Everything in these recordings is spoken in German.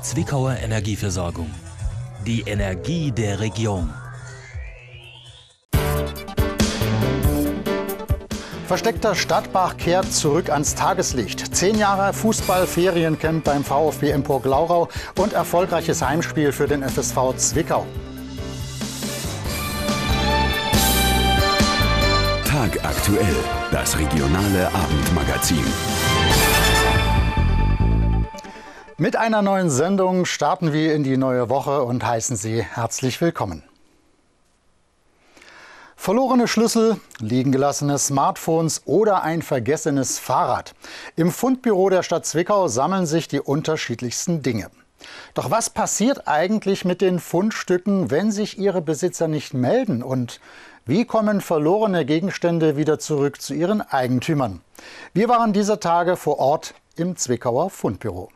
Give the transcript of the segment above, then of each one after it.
Zwickauer Energieversorgung. Die Energie der Region. Versteckter Stadtbach kehrt zurück ans Tageslicht. 10 Jahre Fußball-Feriencamp beim VfB Empor-Glaurau und erfolgreiches Heimspiel für den FSV Zwickau. Tagaktuell, das regionale Abendmagazin. Mit einer neuen Sendung starten wir in die neue Woche und heißen Sie herzlich willkommen. Verlorene Schlüssel, liegen gelassene Smartphones oder ein vergessenes Fahrrad. Im Fundbüro der Stadt Zwickau sammeln sich die unterschiedlichsten Dinge. Doch was passiert eigentlich mit den Fundstücken, wenn sich ihre Besitzer nicht melden? Und wie kommen verlorene Gegenstände wieder zurück zu ihren Eigentümern? Wir waren dieser Tage vor Ort im Zwickauer Fundbüro.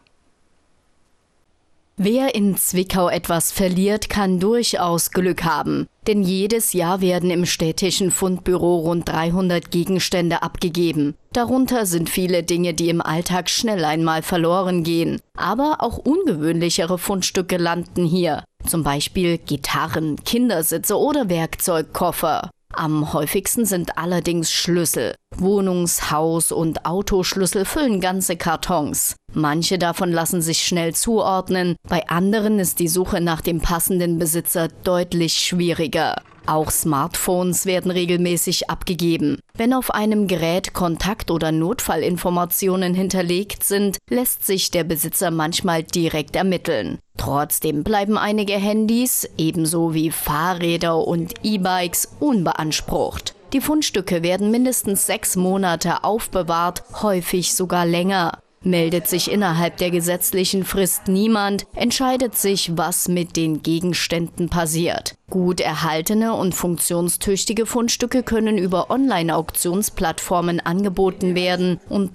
Wer in Zwickau etwas verliert, kann durchaus Glück haben. Denn jedes Jahr werden im städtischen Fundbüro rund 300 Gegenstände abgegeben. Darunter sind viele Dinge, die im Alltag schnell einmal verloren gehen. Aber auch ungewöhnlichere Fundstücke landen hier. Zum Beispiel Gitarren, Kindersitze oder Werkzeugkoffer. Am häufigsten sind allerdings Schlüssel. Wohnungs-, Haus- und Autoschlüssel füllen ganze Kartons. Manche davon lassen sich schnell zuordnen, bei anderen ist die Suche nach dem passenden Besitzer deutlich schwieriger. Auch Smartphones werden regelmäßig abgegeben. Wenn auf einem Gerät Kontakt- oder Notfallinformationen hinterlegt sind, lässt sich der Besitzer manchmal direkt ermitteln. Trotzdem bleiben einige Handys, ebenso wie Fahrräder und E-Bikes, unbeansprucht. Die Fundstücke werden mindestens 6 Monate aufbewahrt, häufig sogar länger. Meldet sich innerhalb der gesetzlichen Frist niemand, entscheidet sich, was mit den Gegenständen passiert. Gut erhaltene und funktionstüchtige Fundstücke können über Online-Auktionsplattformen angeboten werden und